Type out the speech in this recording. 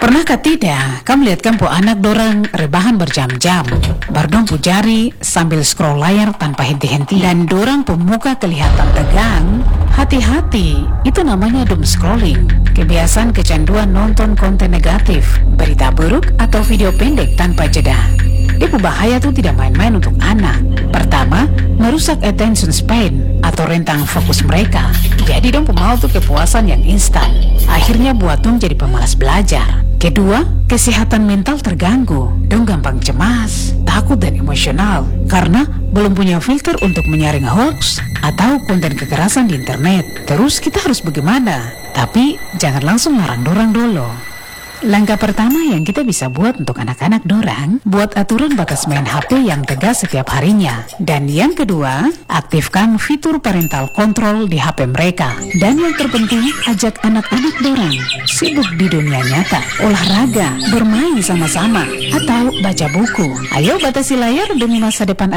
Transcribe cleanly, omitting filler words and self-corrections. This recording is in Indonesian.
Pernahkah tidak, kamu lihat kan po anak dorang rebahan berjam-jam, bardong pu jari sambil scroll layar tanpa henti-henti, dan dorang pemuka kelihatan tegang. Hati-hati, itu namanya doom scrolling. Kebiasaan kecanduan nonton konten negatif, berita buruk atau video pendek tanpa jeda. Dia bahaya tuh tidak main-main untuk anak. Pertama, merusak attention span atau rentang fokus mereka. Jadi dong pemau tuh kepuasan yang instan. Akhirnya buat dong jadi pemalas belajar. Kedua, kesehatan mental terganggu. Dong gampang cemas, takut dan emosional karena belum punya filter untuk menyaring hoax atau konten kekerasan di internet. Terus kita harus bagaimana? Tapi jangan langsung larang dorang dulu. Langkah pertama yang kita bisa buat untuk anak-anak dorang, buat aturan batas main HP yang tegas setiap harinya. Dan yang kedua, aktifkan fitur parental control di HP mereka. Dan yang terpenting, ajak anak-anak dorang sibuk di dunia nyata, olahraga, bermain sama-sama, atau baca buku. Ayo batasi layar demi masa depan